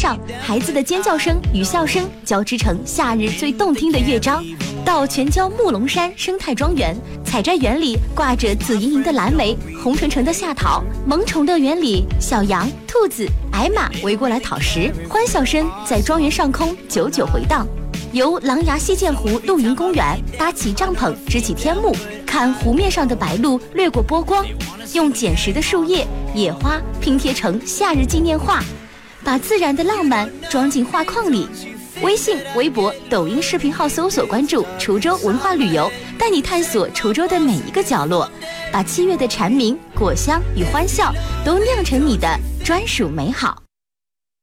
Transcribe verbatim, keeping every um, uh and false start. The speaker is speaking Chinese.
上，孩子的尖叫声与笑声交织成夏日最动听的乐章。到全郊木龙山生态庄园，采摘园里挂着紫莹莹的蓝莓，红橙橙的夏桃。萌宠乐园里，小羊、兔子、矮马围过来讨食，欢笑声在庄园上空久久回荡。由狼牙溪涧湖露营公园搭起帐篷，支起天幕，看湖面上的白鹭掠过波光，用捡拾的树叶、野花拼贴成夏日纪念画，把自然的浪漫装进画框里。微信、微博、抖音视频号搜索关注滁州文化旅游，带你探索滁州的每一个角落，把七月的蝉鸣、果香与欢笑都酿成你的专属美好。